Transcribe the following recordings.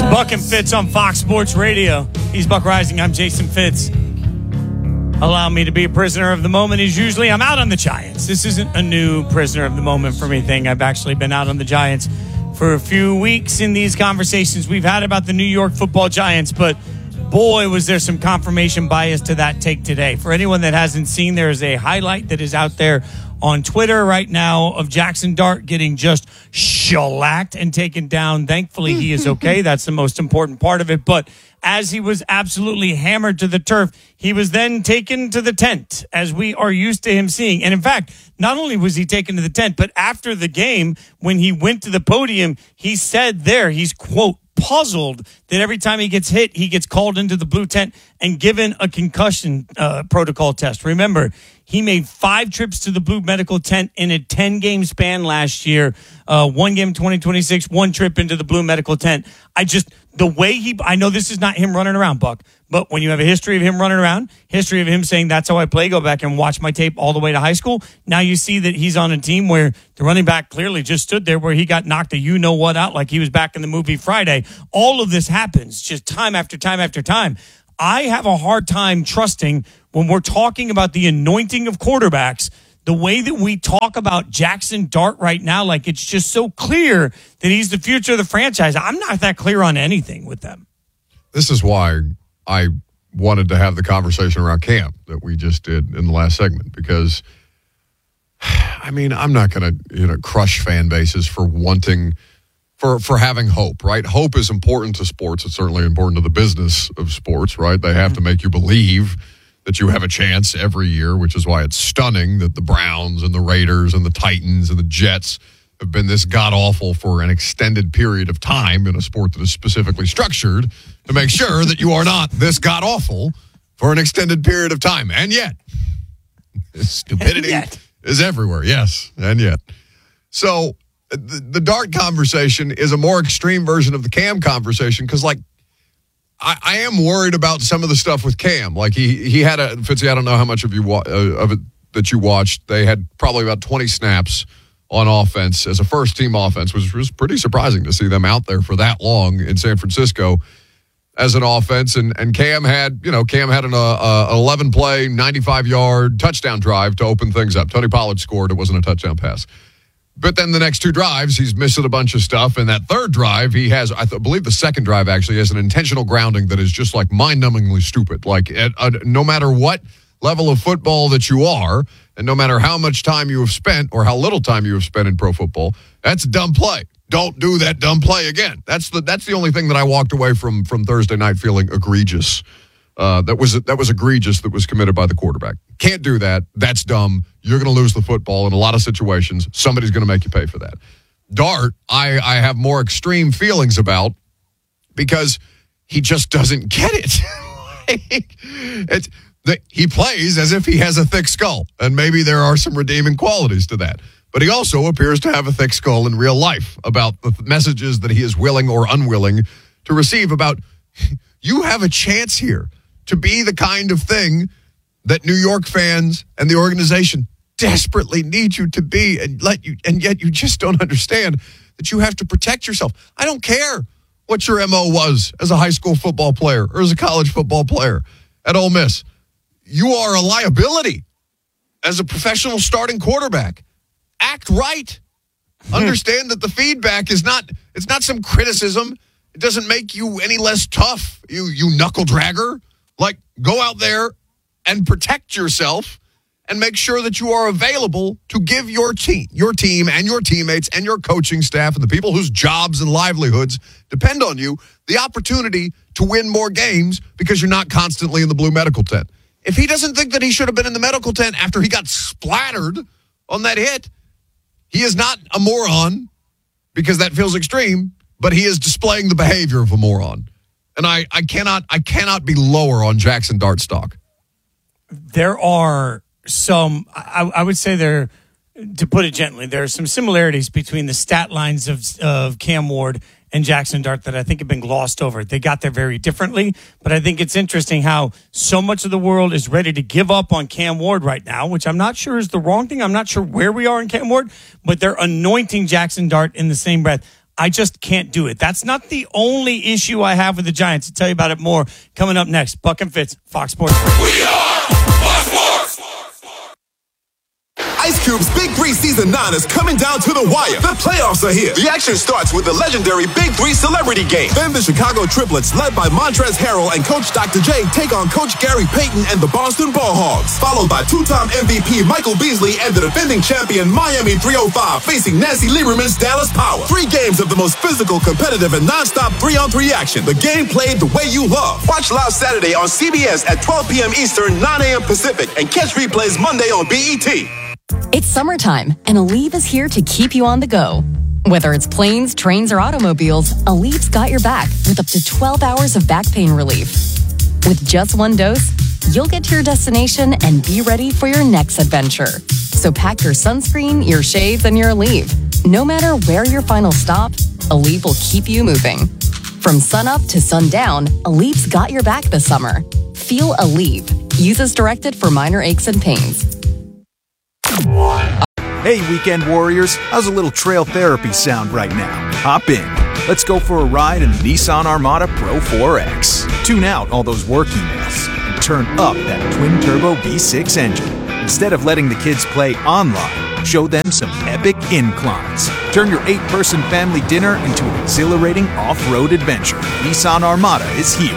Buck and Fitz on Fox Sports Radio. He's Buck Rising. I'm Jason Fitz. Allow me to be a prisoner of the moment as usually I'm out on the Giants. This isn't a new prisoner of the moment for me thing. I've actually been out on the Giants for a few weeks in these conversations we've had about the New York Football Giants, but boy, was there some confirmation bias to that take today. For anyone that hasn't seen, there is a highlight that is out there on Twitter right now of Jackson Dart getting just shellacked and taken down. Thankfully, he is okay. That's the most important part of it. But as he was absolutely hammered to the turf, he was then taken to the tent, as we are used to him seeing. And in fact, not only was he taken to the tent, but after the game, when he went to the podium, he said there, he's, quote, puzzled that every time he gets hit, he gets called into the blue tent and given a concussion protocol test. Remember, he made 5 trips to the blue medical tent in a 10-game span last year. 1 game in 2026, 1 trip into the blue medical tent. I know this is not him running around, Buck, but when you have a history of him running around, history of him saying that's how I play, go back and watch my tape all the way to high school. Now you see that he's on a team where the running back clearly just stood there where he got knocked a you-know-what out like he was back in the movie Friday. All of this happens just time after time after time. I have a hard time trusting when we're talking about the anointing of quarterbacks, the way that we talk about Jackson Dart right now, like it's just so clear that he's the future of the franchise. I'm not that clear on anything with them. This is why I wanted to have the conversation around Cam that we just did in the last segment, because, I mean, I'm not going to crush fan bases for wanting, for having hope, right? Hope is important to sports. It's certainly important to the business of sports, right? They have to make you believe that you have a chance every year, which is why it's stunning that the Browns and the Raiders and the Titans and the Jets have been this god-awful for an extended period of time in a sport that is specifically structured to make sure that you are not this god-awful for an extended period of time. And yet, stupidity is everywhere. Yes, and yet. So the Dart conversation is a more extreme version of the Cam conversation because, like, I am worried about some of the stuff with Cam. Like he had Fitzy, I don't know how much of it that you watched. They had probably about 20 snaps on offense as a first-team offense, which was pretty surprising to see them out there for that long in San Francisco as an offense. And Cam had an 11-play, 95-yard touchdown drive to open things up. Tony Pollard scored. It wasn't a touchdown pass. But then the next 2 drives, he's missing a bunch of stuff. And that third drive, he has, I believe the second drive actually has an intentional grounding that is just like mind-numbingly stupid. Like no matter what level of football that you are, and no matter how much time you have spent or how little time you have spent in pro football, that's a dumb play. Don't do that dumb play again. That's the only thing that I walked away from Thursday night feeling egregious. That was egregious that was committed by the quarterback. Can't do that. That's dumb. You're going to lose the football in a lot of situations. Somebody's going to make you pay for that. Dart, I have more extreme feelings about because he just doesn't get it. He plays as if he has a thick skull, and maybe there are some redeeming qualities to that. But he also appears to have a thick skull in real life about the messages that he is willing or unwilling to receive about you have a chance here to be the kind of thing that New York fans and the organization desperately need you to be, and yet you just don't understand that you have to protect yourself. I don't care what your MO was as a high school football player or as a college football player at Ole Miss. You are a liability as a professional starting quarterback. Act right. Understand that the feedback is not some criticism. It doesn't make you any less tough, you knuckle dragger. Like, go out there and protect yourself and make sure that you are available to give your team and your teammates and your coaching staff and the people whose jobs and livelihoods depend on you the opportunity to win more games because you're not constantly in the blue medical tent. If he doesn't think that he should have been in the medical tent after he got splattered on that hit, he is not a moron because that feels extreme, but he is displaying the behavior of a moron. And I cannot be lower on Jackson Dart stock. There are some, I would say to put it gently, there are some similarities between the stat lines of Cam Ward and Jackson Dart that I think have been glossed over. They got there very differently, but I think it's interesting how so much of the world is ready to give up on Cam Ward right now, which I'm not sure is the wrong thing. I'm not sure where we are in Cam Ward, but they're anointing Jackson Dart in the same breath. I just can't do it. That's not the only issue I have with the Giants. I'll tell you about it more coming up next. Buck and Fitz, Fox Sports. We are Fox Sports. Ice Cube's Big 3 Season 9 is coming down to the wire. The playoffs are here. The action starts with the legendary Big 3 Celebrity Game. Then the Chicago Triplets, led by Montrezl Harrell and Coach Dr. J, take on Coach Gary Payton and the Boston Ball Hogs. Followed by two-time MVP Michael Beasley and the defending champion Miami 305 facing Nancy Lieberman's Dallas Power. 3 games of the most physical, competitive, and non-stop 3-on-3 action. The game played the way you love. Watch live Saturday on CBS at 12 p.m. Eastern, 9 a.m. Pacific, and catch replays Monday on BET. It's summertime, and Aleve is here to keep you on the go. Whether it's planes, trains, or automobiles, Aleve's got your back with up to 12 hours of back pain relief. With just one dose, you'll get to your destination and be ready for your next adventure. So pack your sunscreen, your shades, and your Aleve. No matter where your final stop, Aleve will keep you moving. From sunup to sundown, Aleve's got your back this summer. Feel Aleve. Use as directed for minor aches and pains. Hey, weekend warriors, how's a little trail therapy sound right now? Hop in. Let's go for a ride in the Nissan Armada Pro 4X. Tune out all those work emails and turn up that twin-turbo V6 engine. Instead of letting the kids play online, show them some epic inclines. Turn your 8-person family dinner into an exhilarating off-road adventure. Nissan Armada is here.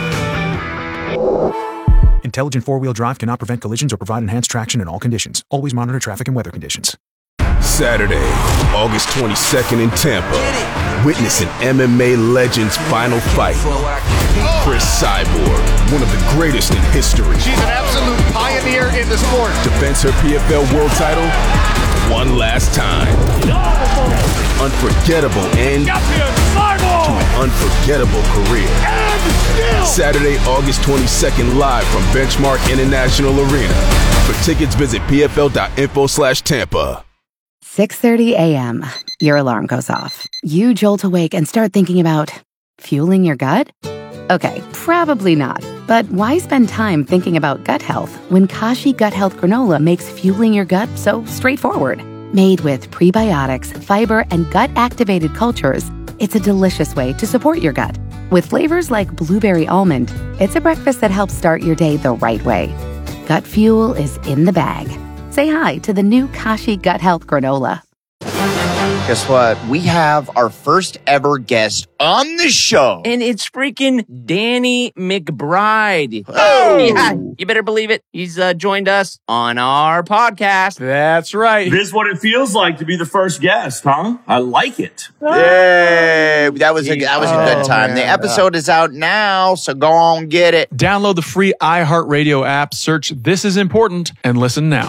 Intelligent four-wheel drive cannot prevent collisions or provide enhanced traction in all conditions. Always monitor traffic and weather conditions. Saturday, August 22nd in Tampa. Witness an MMA legend's final fight. Chris Cyborg, one of the greatest in history. She's an absolute pioneer in the sport. Defends her PFL world title one last time. Unforgettable end to an unforgettable career. Saturday, August 22nd, live from Benchmark International Arena. For tickets, visit pfl.info/Tampa. 6:30 a.m. Your alarm goes off. You jolt awake and start thinking about fueling your gut? Okay, probably not. But why spend time thinking about gut health when Kashi Gut Health Granola makes fueling your gut so straightforward? Made with prebiotics, fiber, and gut-activated cultures, it's a delicious way to support your gut. With flavors like blueberry almond, it's a breakfast that helps start your day the right way. Gut fuel is in the bag. Say hi to the new Kashi Gut Health Granola. Guess what? We have our first ever guest on the show. And it's freaking Danny McBride. Oh! Yeah, you better believe it. He's joined us on our podcast. That's right. This is what it feels like to be the first guest, huh? I like it. Yay! That was a good time. Man. The episode is out now, so go on get it. Download the free iHeartRadio app, search This Is Important, and listen now.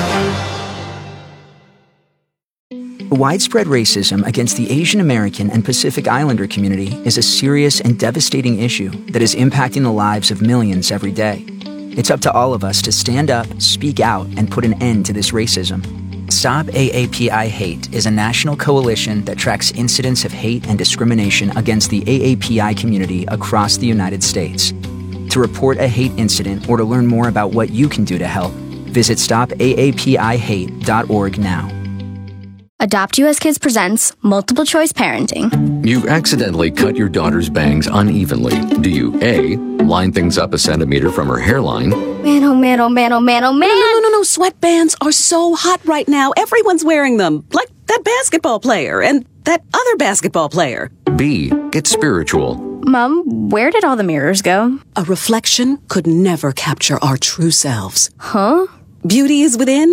Widespread racism against the Asian American and Pacific Islander community is a serious and devastating issue that is impacting the lives of millions every day. It's up to all of us to stand up, speak out, and put an end to this racism. Stop AAPI Hate is a national coalition that tracks incidents of hate and discrimination against the AAPI community across the United States. To report a hate incident or to learn more about what you can do to help, visit stopaapihate.org now. Adopt US Kids presents Multiple Choice Parenting. You've accidentally cut your daughter's bangs unevenly. Do you A, line things up a centimeter from her hairline? Man, oh man, oh man, oh man, oh man. No. Sweatbands are so hot right now. Everyone's wearing them. Like that basketball player and that other basketball player. B, get spiritual. Mom, where did all the mirrors go? A reflection could never capture our true selves. Huh? Beauty is within.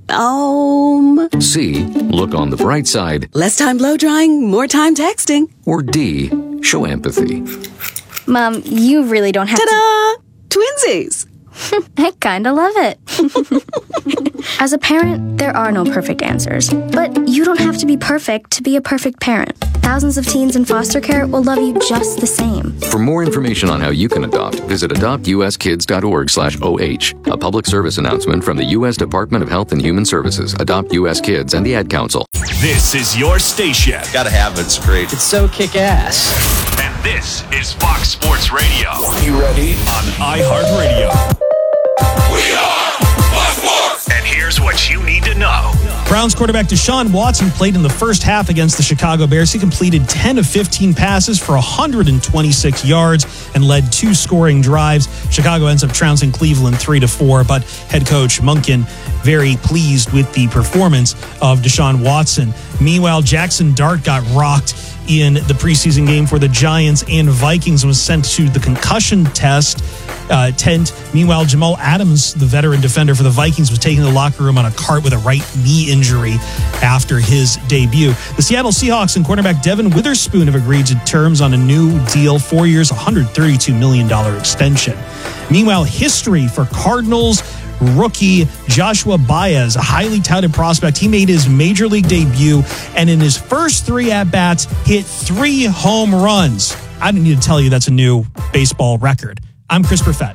C, look on the bright side. Less time blow drying, more time texting. Or D, show empathy. Mom, you really don't have Ta-da! Twinsies! I kinda love it. As a parent, there are no perfect answers. But you don't have to be perfect to be a perfect parent. Thousands of teens in foster care will love you just the same. For more information on how you can adopt, visit adoptuskids.org/OH. A public service announcement from the U.S. Department of Health and Human Services, Adopt U.S. Kids, and the Ad Council. This is your station. Gotta have it. It's great. It's so kick-ass. And this is Fox Sports Radio. You ready? On iHeartRadio. We are Fox Sports. And here's Here's what you need to know. Browns quarterback Deshaun Watson played in the first half against the Chicago Bears. He completed 10 of 15 passes for 126 yards and led 2 scoring drives. Chicago ends up trouncing Cleveland 3-4, but head coach Monken very pleased with the performance of Deshaun Watson. Meanwhile, Jackson Dart got rocked in the preseason game for the Giants and Vikings and was sent to the concussion tent. Meanwhile, Jamal Adams, the veteran defender for the Vikings, was taken to the locker room on a cart with a right knee injury after his debut. The Seattle Seahawks and quarterback Devin Witherspoon have agreed to terms on a new deal, 4 years, $132 million extension. Meanwhile, history for Cardinals rookie Joshua Baez, a highly touted prospect. He made his major league debut and in his first 3 at-bats hit 3 home runs. I don't need to tell you that's a new baseball record. I'm Chris Perfett.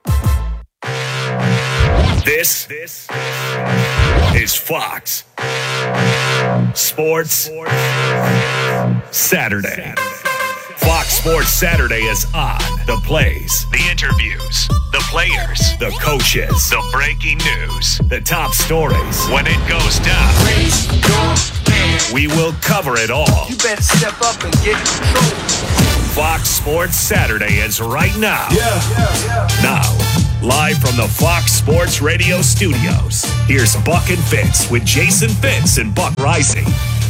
This is Fox Sports Saturday. Fox Sports Saturday is on. The plays, the interviews, the players, the coaches, the breaking news, the top stories. When it goes down, we will cover it all. You better step up and get in control. Fox Sports Saturday is right now. Now, live from the Fox Sports Radio studios, here's Buck and Fitz with Jason Fitz and Buck Rising.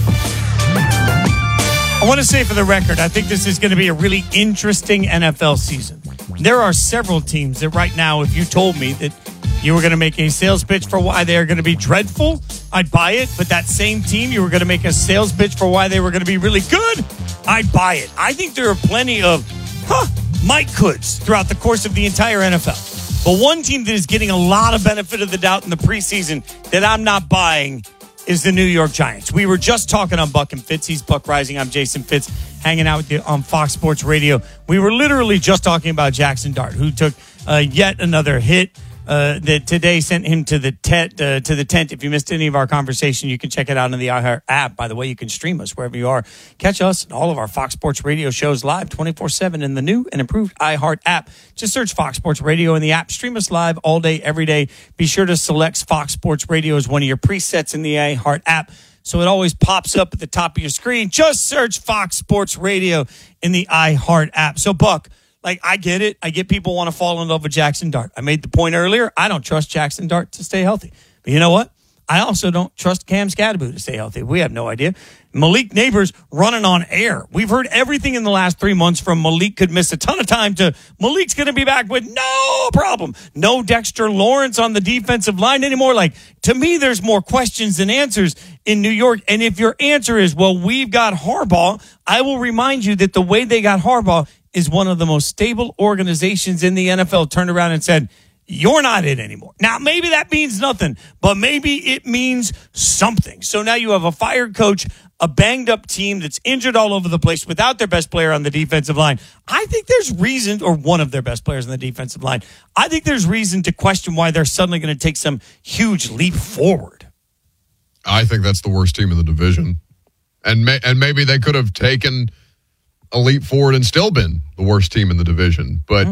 I want to say for the record, I think this is going to be a really interesting NFL season. There are several teams that right now, if you told me that you were going to make a sales pitch for why they are going to be dreadful, I'd buy it. But that same team, you were going to make a sales pitch for why they were going to be really good, I'd buy it. I think there are plenty of Mike Goods throughout the course of the entire NFL. But one team that is getting a lot of benefit of the doubt in the preseason that I'm not buying is the New York Giants. We were just talking on Buck and Fitz. He's Buck Rising. I'm Jason Fitz, hanging out with you on Fox Sports Radio. We were literally just talking about Jackson Dart, who took yet another hit that today sent him to the tent. If you missed any of our conversation, you can check it out on the iHeart app. By the way, you can stream us wherever you are. Catch us and all of our Fox Sports Radio shows live 24/7 in the new and improved iHeart app. Just search Fox Sports Radio in the app. Stream us live all day, every day. Be sure to select Fox Sports Radio as one of your presets in the iHeart app, so it always pops up at the top of your screen. Just search Fox Sports Radio in the iHeart app. So, Buck, I get it. I get people want to fall in love with Jackson Dart. I made the point earlier. I don't trust Jackson Dart to stay healthy. But you know what? I also don't trust Cam Scadaboo to stay healthy. We have no idea. Malik Neighbors running on air. We've heard everything in the last 3 months from Malik could miss a ton of time to Malik's going to be back with no problem. No Dexter Lawrence on the defensive line anymore. To me, there's more questions than answers in New York. And if your answer is, well, we've got Harbaugh, I will remind you that the way they got Harbaugh is one of the most stable organizations in the NFL turned around and said, you're not it anymore. Now, maybe that means nothing, but maybe it means something. So now you have a fired coach, a banged up team that's injured all over the place without their best player on the defensive line. I think there's reason, or one of their best players on the defensive line. I think there's reason to question why they're suddenly going to take some huge leap forward. I think that's the worst team in the division. And maybe they could have taken a leap forward and still been the worst team in the division. But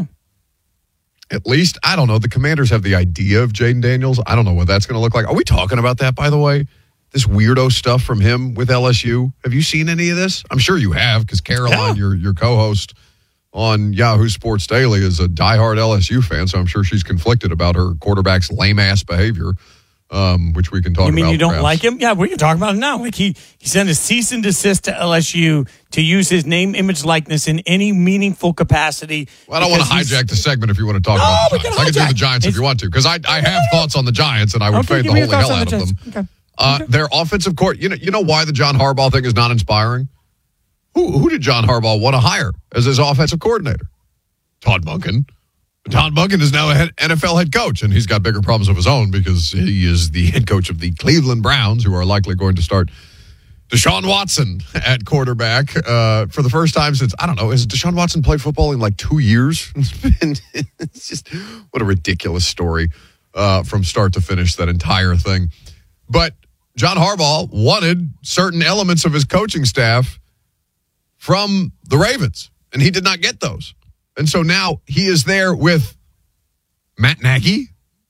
at least, I don't know, the Commanders have the idea of Jaden Daniels. I don't know what that's going to look like. Are we talking about that, by the way? This weirdo stuff from him with LSU? Have you seen any of this? I'm sure you have, because Caroline, your co-host on Yahoo Sports Daily, is a diehard LSU fan, so I'm sure she's conflicted about her quarterback's lame-ass behavior. Which we can talk about. You mean you don't perhaps. like him? Yeah, we can talk about it now. He sent a cease and desist to LSU to use his name, image, likeness in any meaningful capacity. Well, I don't want to hijack the segment if you want to talk about the Giants. I can do the Giants if you want to, because I have thoughts on the Giants, and I would fade the holy hell out of them. Okay. Their offensive court, you know why the John Harbaugh thing is not inspiring? Who did John Harbaugh want to hire as his offensive coordinator? Todd Monken. Todd Monken is now a NFL head coach, and he's got bigger problems of his own because he is the head coach of the Cleveland Browns, who are likely going to start Deshaun Watson at quarterback for the first time since, I don't know, has Deshaun Watson played football in 2 years? It's just, what a ridiculous story from start to finish, that entire thing. But John Harbaugh wanted certain elements of his coaching staff from the Ravens, and he did not get those. And so now he is there with Matt Nagy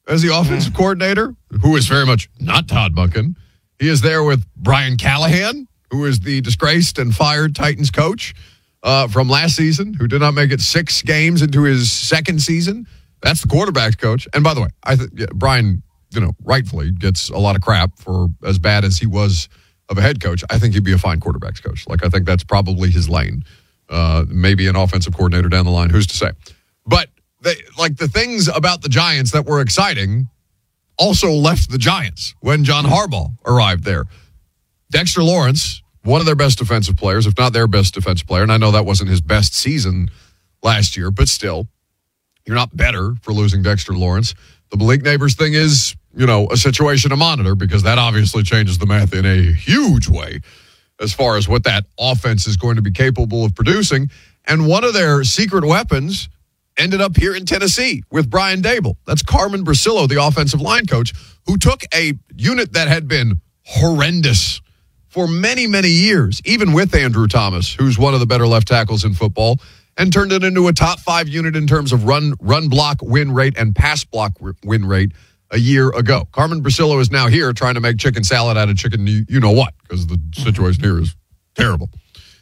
as the offensive coordinator, who is very much not Todd Monken. He is there with Brian Callahan, who is the disgraced and fired Titans coach from last season, who did not make it 6 games into his second season. That's the quarterback's coach. And by the way, Brian, rightfully gets a lot of crap for as bad as he was of a head coach. I think he'd be a fine quarterback's coach. I think that's probably his lane. Maybe an offensive coordinator down the line. Who's to say? But the things about the Giants that were exciting also left the Giants when John Harbaugh arrived there. Dexter Lawrence, one of their best defensive players, if not their best defensive player, and I know that wasn't his best season last year, but still, you're not better for losing Dexter Lawrence. The Malik Neighbors thing is, a situation to monitor because that obviously changes the math in a huge way as far as what that offense is going to be capable of producing. And one of their secret weapons ended up here in Tennessee with Brian Dable. That's Carmen Brasillo, the offensive line coach, who took a unit that had been horrendous for many, many years, even with Andrew Thomas, who's one of the better left tackles in football, and turned it into a top 5 unit in terms of run block win rate and pass block win rate a year ago. Carmen Brasillo is now here trying to make chicken salad out of chicken you-know-what, because the situation here is terrible.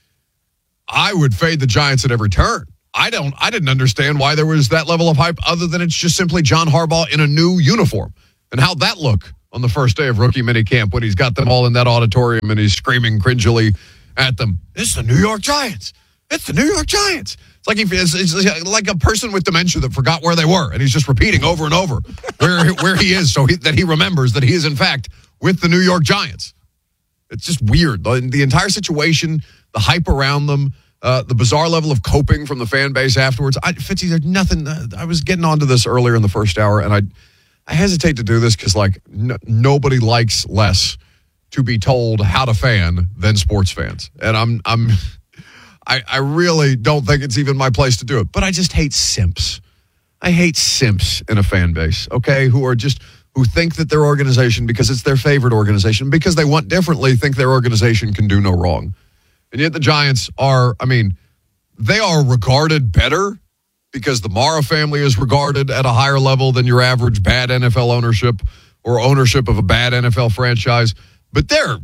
I would fade the Giants at every turn. I didn't understand why there was that level of hype other than it's just simply John Harbaugh in a new uniform. And how'd that look on the first day of rookie minicamp when he's got them all in that auditorium and he's screaming cringily at them, "It's the New York Giants. It's the New York Giants." It's like a person with dementia that forgot where they were, and he's just repeating over and over where he is that he remembers that he is, in fact, with the New York Giants. It's just weird. The entire situation, the hype around them, the bizarre level of coping from the fan base afterwards. Fitzy, there's nothing. I was getting onto this earlier in the first hour, and I hesitate to do this because, nobody likes less to be told how to fan than sports fans. And I really don't think it's even my place to do it. But I just hate simps. I hate simps in a fan base, okay, who think that their organization, because it's their favorite organization, because they want differently, think their organization can do no wrong. And yet the Giants are, they are regarded better because the Mara family is regarded at a higher level than your average bad NFL ownership or ownership of a bad NFL franchise. But they're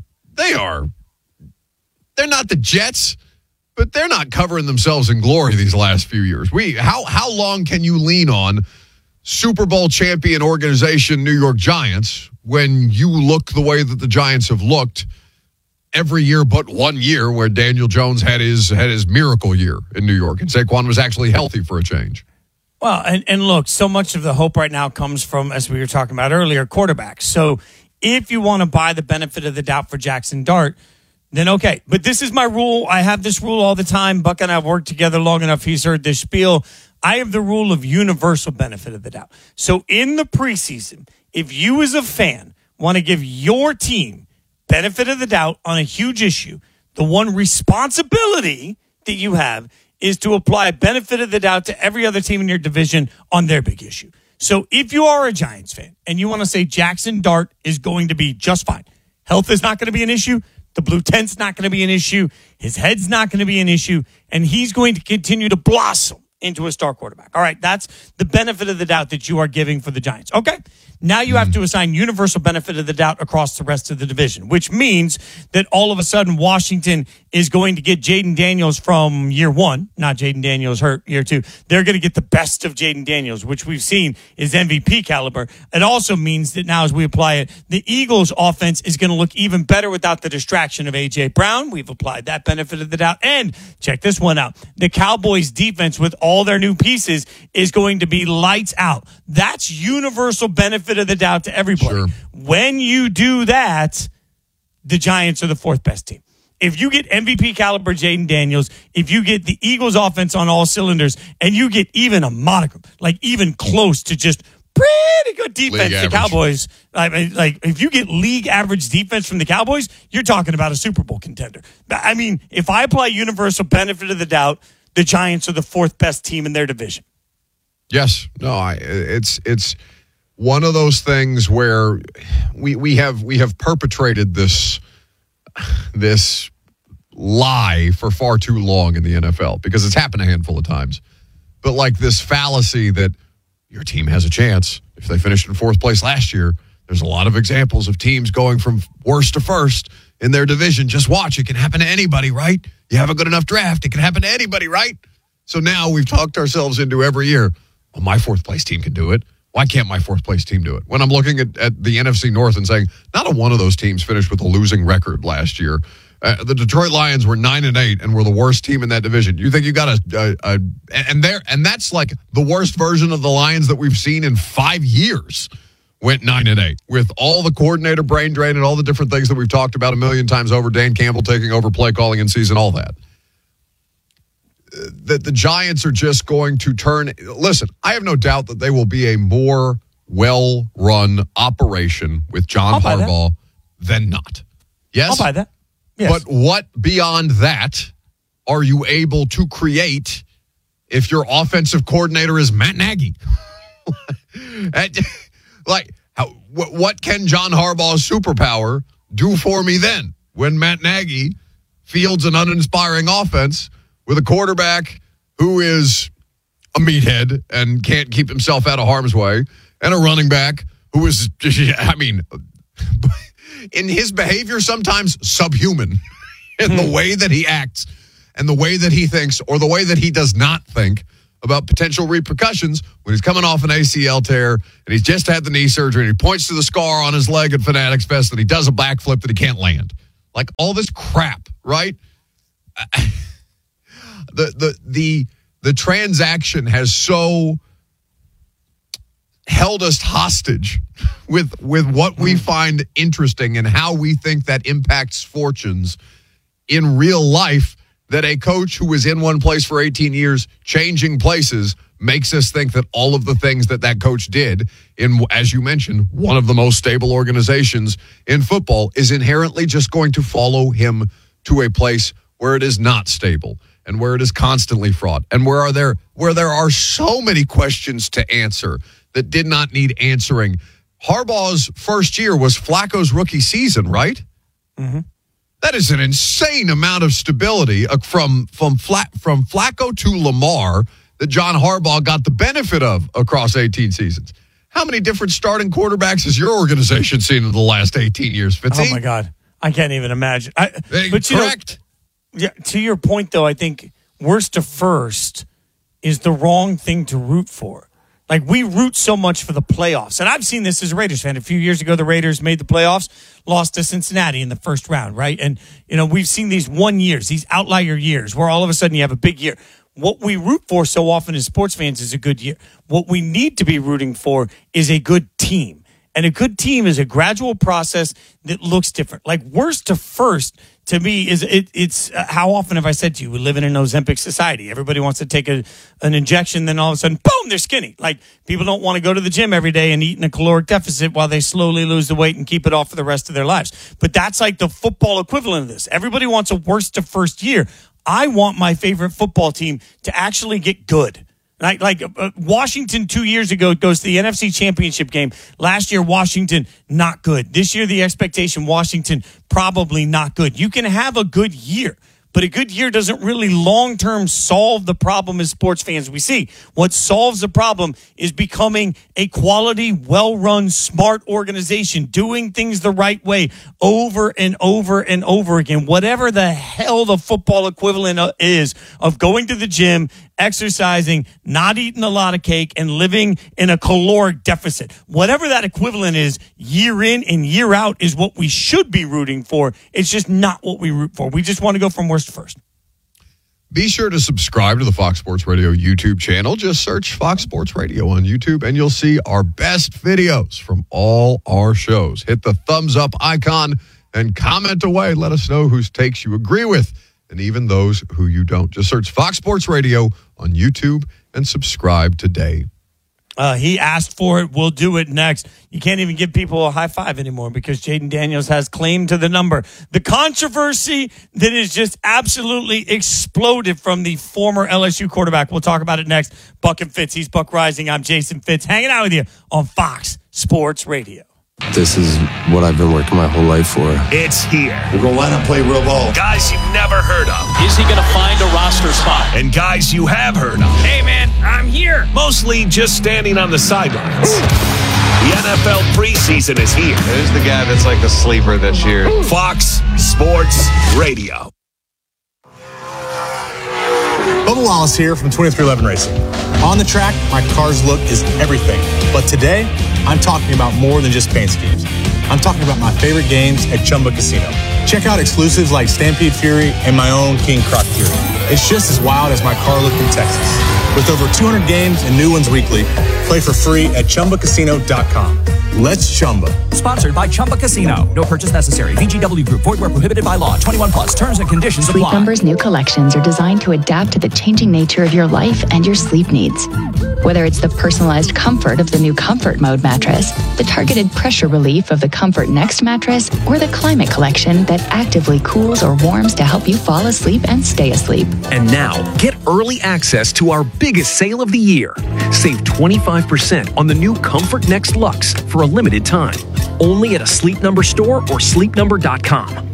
not the Jets, but they're not covering themselves in glory these last few years. How long can you lean on Super Bowl champion organization New York Giants when you look the way that the Giants have looked every year but 1 year, where Daniel Jones had his miracle year in New York and Saquon was actually healthy for a change? Well, and look, so much of the hope right now comes from, as we were talking about earlier, quarterbacks. So if you want to buy the benefit of the doubt for Jackson Dart, then okay. But this is my rule. I have this rule all the time. Buck and I have worked together long enough. He's heard this spiel. I have the rule of universal benefit of the doubt. So in the preseason, if you as a fan want to give your team benefit of the doubt on a huge issue, the one responsibility that you have is to apply benefit of the doubt to every other team in your division on their big issue. So if you are a Giants fan and you want to say Jackson Dart is going to be just fine, health is not going to be an issue, the blue tent's not going to be an issue, his head's not going to be an issue, and he's going to continue to blossom into a star quarterback. All right, that's the benefit of the doubt that you are giving for the Giants. Okay, now you have to assign universal benefit of the doubt across the rest of the division, which means that all of a sudden Washington is going to get Jaden Daniels from year one, not Jaden Daniels hurt year two. They're going to get the best of Jaden Daniels, which we've seen is MVP caliber. It also means that now as we apply it, the Eagles offense is going to look even better without the distraction of A.J. Brown. We've applied that benefit of the doubt. And check this one out. The Cowboys defense with all their new pieces is going to be lights out. That's universal benefit of the doubt to everybody. Sure. When you do that, the Giants are the fourth best team. If you get MVP caliber Jaden Daniels, if you get the Eagles offense on all cylinders, and you get even a modicum, like even close to just pretty good defense, the Cowboys, if you get league average defense from the Cowboys, you're talking about a Super Bowl contender. I mean, if I apply universal benefit of the doubt, the Giants are the fourth best team in their division. Yes. No, it's one of those things where we have perpetrated this lie for far too long in the NFL, because it's happened a handful of times. But like this fallacy that your team has a chance. If they finished in fourth place last year, there's a lot of examples of teams going from worst to first in their division. Just watch. It can happen to anybody, right? You have a good enough draft. It can happen to anybody, right? So now we've talked ourselves into every year, well, my fourth place team can do it. Why can't my fourth place team do it? When I'm looking at the NFC North and saying, not a one of those teams finished with a losing record last year. The Detroit Lions were 9-8 and were the worst team in that division. You think you got and that's like the worst version of the Lions that we've seen in 5 years. Went 9-8 with all the coordinator brain drain and all the different things that we've talked about a million times over. Dan Campbell taking over play calling in season, all that. That the Giants are just going to turn. Listen, I have no doubt that they will be a more well-run operation with John Harbaugh than not. Yes? I'll buy that. Yes. But what beyond that are you able to create if your offensive coordinator is Matt Nagy? What can John Harbaugh's superpower do for me then when Matt Nagy fields an uninspiring offense with a quarterback who is a meathead and can't keep himself out of harm's way, and a running back who is, I mean, in his behavior sometimes subhuman in the way that he acts and the way that he thinks or the way that he does not think about potential repercussions when he's coming off an ACL tear and he's just had the knee surgery and he points to the scar on his leg at Fanatics Fest that he does a backflip that he can't land. Like all this crap, right? The transaction has so held us hostage with what we find interesting and how we think that impacts fortunes in real life, that a coach who was in one place for 18 years changing places makes us think that all of the things that coach did in, as you mentioned, one of the most stable organizations in football is inherently just going to follow him to a place where it is not stable and where it is constantly fraught and where there are so many questions to answer that did not need answering. Harbaugh's first year was Flacco's rookie season, right? Mm-hmm. That is an insane amount of stability from Flacco to Lamar that John Harbaugh got the benefit of across 18 seasons. How many different starting quarterbacks has your organization seen in the last 18 years, Fitzy? Oh, my God. I can't even imagine. Correct. Yeah, to your point, though, I think worst to first is the wrong thing to root for. Like, we root so much for the playoffs. And I've seen this as a Raiders fan. A few years ago, the Raiders made the playoffs, lost to Cincinnati in the first round, right? And, we've seen these 1 years, these outlier years, where all of a sudden you have a big year. What we root for so often as sports fans is a good year. What we need to be rooting for is a good team. And a good team is a gradual process that looks different. Like, worst to first, to me, it's how often have I said to you, we live in an Ozempic society. Everybody wants to take an injection, then all of a sudden, boom, they're skinny. Like, people don't want to go to the gym every day and eat in a caloric deficit while they slowly lose the weight and keep it off for the rest of their lives. But that's like the football equivalent of this. Everybody wants a worst to first year. I want my favorite football team to actually get good. Like Washington 2 years ago goes to the NFC Championship game. Last year, Washington, not good. This year, the expectation, Washington, probably not good. You can have a good year, but a good year doesn't really long-term solve the problem as sports fans we see. What solves the problem is becoming a quality, well-run, smart organization, doing things the right way over and over and over again. Whatever the hell the football equivalent is of going to the gym, exercising, not eating a lot of cake, and living in a caloric deficit. Whatever that equivalent is, year in and year out, is what we should be rooting for. It's just not what we root for. We just want to go from worst to first. Be sure to subscribe to the Fox Sports Radio YouTube channel. Just search Fox Sports Radio on YouTube, and you'll see our best videos from all our shows. Hit the thumbs up icon and comment away. Let us know whose takes you agree with, and even those who you don't. Just search Fox Sports Radio on YouTube and subscribe today. He asked for it. We'll do it next. You can't even give people a high five anymore because Jaden Daniels has claim to the number. The controversy that is just absolutely exploded from the former LSU quarterback. We'll talk about it next. Buck and Fitz. He's Buck Rising. I'm Jason Fitz, hanging out with you on Fox Sports Radio. This is what I've been working my whole life for. It's here. We're going to line up, play real ball. Guys you've never heard of. Is he going to find a roster spot? And guys you have heard of. Hey, man, I'm here. here? Mostly just standing on the sidelines. The NFL preseason is here. Who's the guy that's like a sleeper this year? Fox Sports Radio. Bubba Wallace here from 2311 Racing. On the track, my car's look is everything. But today, I'm talking about more than just paint schemes. I'm talking about my favorite games at Chumba Casino. Check out exclusives like Stampede Fury and my own King Croc Fury. It's just as wild as my car look in Texas. With over 200 games and new ones weekly, play for free at ChumbaCasino.com. Let's Chumba. Sponsored by Chumba Casino. No purchase necessary. VGW Group. Void where prohibited by law. 21 plus. Terms and conditions apply. Sleep Number's new collections are designed to adapt to the changing nature of your life and your sleep needs. Whether it's the personalized comfort of the new Comfort Mode mattress, the targeted pressure relief of the Comfort Next mattress, or the Climate Collection that actively cools or warms to help you fall asleep and stay asleep. And now, get early access to our biggest sale of the year. Save 25% on the new Comfort Next Luxe for a limited time. Only at a Sleep Number store or sleepnumber.com.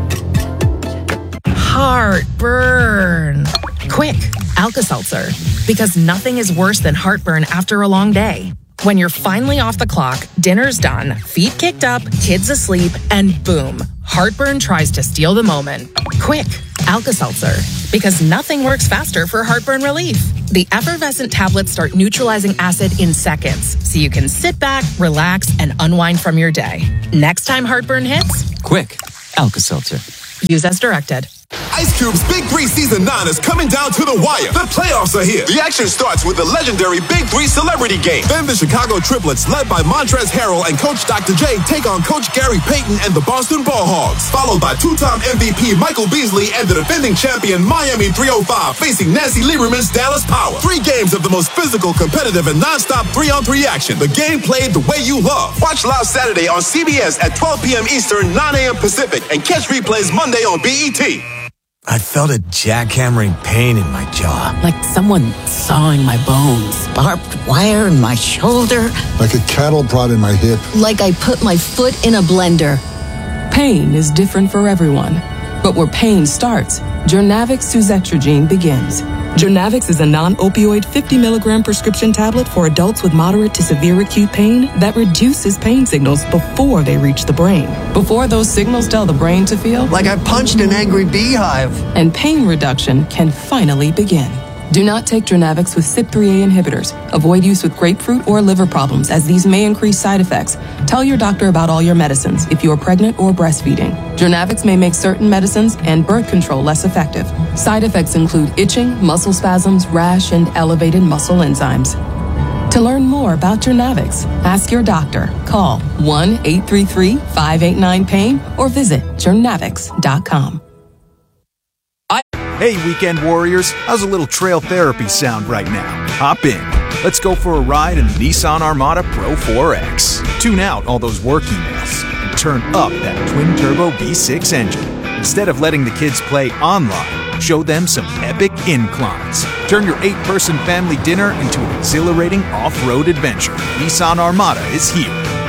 Heartburn. Quick, Alka-Seltzer. Because nothing is worse than heartburn after a long day. When you're finally off the clock, dinner's done, feet kicked up, kids asleep, and boom, heartburn tries to steal the moment. Quick, Alka-Seltzer. Because nothing works faster for heartburn relief. The effervescent tablets start neutralizing acid in seconds, so you can sit back, relax, and unwind from your day. Next time heartburn hits, quick, Alka-Seltzer. Use as directed. Ice Cube's Big 3 Season 9 is coming down to the wire. The playoffs are here. The action starts with the legendary Big 3 Celebrity Game. Then the Chicago Triplets, led by Montrezl Harrell and Coach Dr. J, take on Coach Gary Payton and the Boston Ball Hogs. Followed by two-time MVP Michael Beasley and the defending champion Miami 305 facing Nancy Lieberman's Dallas Power. 3 games of the most physical, competitive, and non-stop 3-on-3 action. The game played the way you love. Watch live Saturday on CBS at 12 p.m. Eastern, 9 a.m. Pacific, and catch replays Monday on BET. I felt a jackhammering pain in my jaw. Like someone sawing my bones. Barbed wire in my shoulder. Like a cattle prod in my hip. Like I put my foot in a blender. Pain is different for everyone. But where pain starts, Jurnavix suzetrigine begins. Jurnavix is a non-opioid 50-milligram prescription tablet for adults with moderate to severe acute pain that reduces pain signals before they reach the brain. Before those signals tell the brain to feel like I punched an angry beehive. And pain reduction can finally begin. Do not take Jurnavix with CYP3A inhibitors. Avoid use with grapefruit or liver problems, as these may increase side effects. Tell your doctor about all your medicines if you are pregnant or breastfeeding. Jurnavix may make certain medicines and birth control less effective. Side effects include itching, muscle spasms, rash, and elevated muscle enzymes. To learn more about Jurnavix, ask your doctor. Call 1-833-589-PAIN or visit jurnavix.com. Hey, weekend warriors, how's a little trail therapy sound right now? Hop in. Let's go for a ride in the Nissan Armada Pro 4X. Tune out all those work emails and turn up that twin-turbo V6 engine. Instead of letting the kids play online, show them some epic inclines. Turn your 8-person family dinner into an exhilarating off-road adventure. Nissan Armada is here.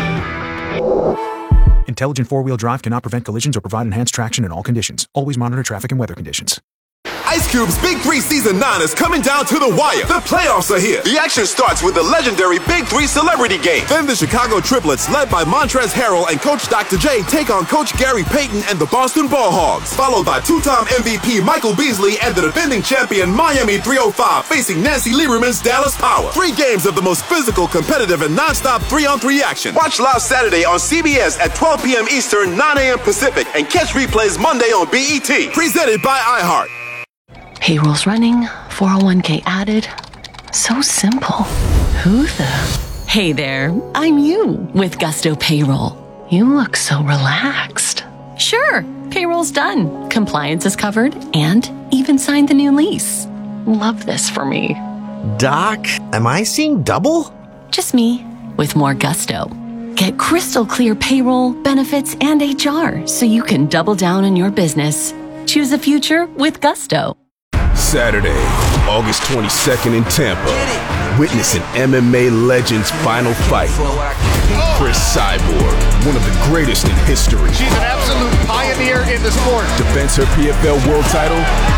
Intelligent four-wheel drive cannot prevent collisions or provide enhanced traction in all conditions. Always monitor traffic and weather conditions. Ice Cube's Big 3 Season 9 is coming down to the wire. The playoffs are here. The action starts with the legendary Big 3 Celebrity Game. Then the Chicago Triplets, led by Montrezl Harrell and Coach Dr. J, take on Coach Gary Payton and the Boston Ball Hogs. Followed by two-time MVP Michael Beasley and the defending champion Miami 305 facing Nancy Lieberman's Dallas Power. 3 games of the most physical, competitive, and non-stop 3-on-3 action. Watch live Saturday on CBS at 12 p.m. Eastern, 9 a.m. Pacific, and catch replays Monday on BET. Presented by iHeart. Payroll's running, 401k added. So simple. Who the? Hey there, I'm you with Gusto Payroll. You look so relaxed. Sure, payroll's done. Compliance is covered and even signed the new lease. Love this for me. Doc, am I seeing double? Just me with more gusto. Get crystal clear payroll, benefits, and HR so you can double down on your business. Choose a future with Gusto. Saturday, August 22nd in Tampa. Witness an MMA legend's final fight. Chris Cyborg, one of the greatest in history. She's an absolute pioneer in the sport. Defends her PFL world title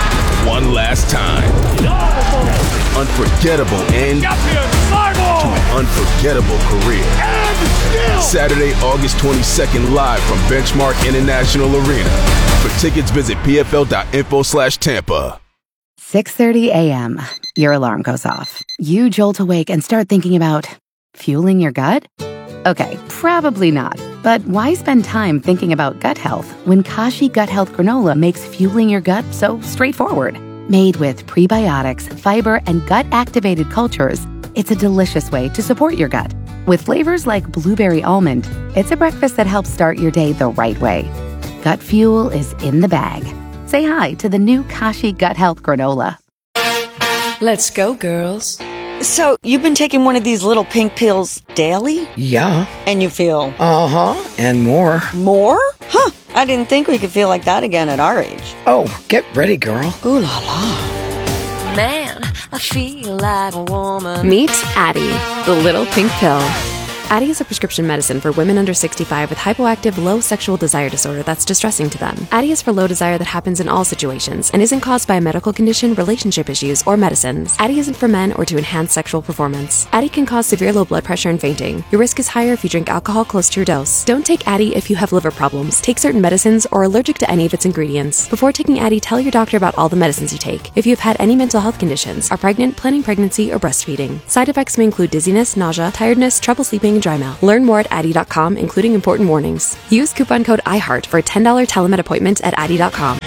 one last time. Unforgettable end to an unforgettable career. Saturday, August 22nd, live from Benchmark International Arena. For tickets, visit pfl.info/Tampa. 6:30 a.m. Your alarm goes off. You jolt awake and start thinking about fueling your gut? Okay, probably not. But why spend time thinking about gut health when Kashi Gut Health Granola makes fueling your gut so straightforward? Made with prebiotics, fiber, and gut-activated cultures, it's a delicious way to support your gut. With flavors like blueberry almond, it's a breakfast that helps start your day the right way. Gut fuel is in the bag. Say hi to the new Kashi Gut Health Granola. Let's go, girls. So, you've been taking one of these little pink pills daily? Yeah. And you feel? Uh-huh. And more. More? Huh. I didn't think we could feel like that again at our age. Oh, get ready, girl. Ooh la la. Man, I feel like a woman. Meet Addyi, the little pink pill. Addyi is a prescription medicine for women under 65 with hypoactive low sexual desire disorder that's distressing to them. Addyi is for low desire that happens in all situations and isn't caused by a medical condition, relationship issues, or medicines. Addyi isn't for men or to enhance sexual performance. Addyi can cause severe low blood pressure and fainting. Your risk is higher if you drink alcohol close to your dose. Don't take Addyi if you have liver problems, take certain medicines, or are allergic to any of its ingredients. Before taking Addyi, tell your doctor about all the medicines you take. If you've had any mental health conditions, are pregnant, planning pregnancy, or breastfeeding. Side effects may include dizziness, nausea, tiredness, trouble sleeping, and dry mouth. Learn more at Addyi.com, including important warnings. Use coupon code iHeart for a $10 telemed appointment at Addyi.com.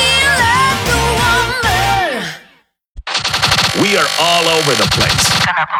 We are all over the place.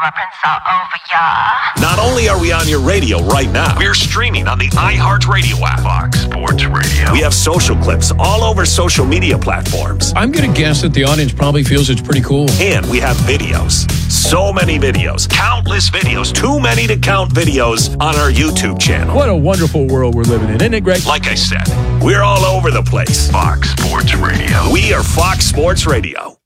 Not only are we on your radio right now, we're streaming on the iHeartRadio app. Fox Sports Radio. We have social clips all over social media platforms. I'm going to guess that the audience probably feels it's pretty cool. And we have videos. So many videos. Countless videos. Too many to count videos on our YouTube channel. What a wonderful world we're living in. Isn't it great? Like I said, we're all over the place. Fox Sports Radio. We are Fox Sports Radio.